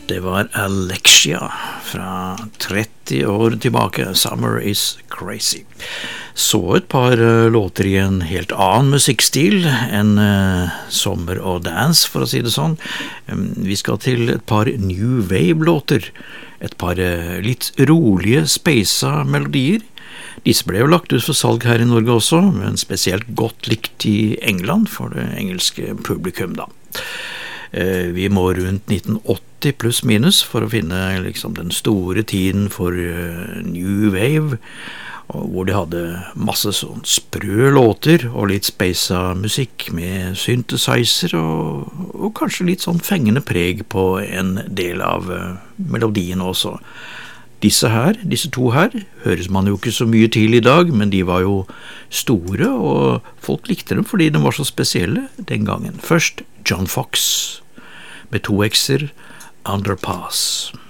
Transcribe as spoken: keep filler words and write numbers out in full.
Det var Alexia fra tretti år tilbake, Summer is Crazy. Så et par uh, låter i en helt annen musikkstil enn uh, sommer og dance, for å si det sånn. Um, vi skal til et par New Wave-låter, et par uh, litt rolige, speisa melodier. Disse ble jo lagt ut for salg her i Norge også, men spesielt godt likt i England for det engelske publikum da. Vi må rundt nitten åtti pluss minus for å finne liksom, den store tiden for uh, New Wave, hvor de hadde masse sånn sprø låter og litt speisa musikk med synthesizer og, og kanskje litt sånn fengende preg på en del av uh, melodien også. Disse her, disse to her, høres man jo ikke så mye til i dag, men de var jo store, og folk likte dem fordi de var så spesielle den gangen. Først John Fox med to X-er, Underpass.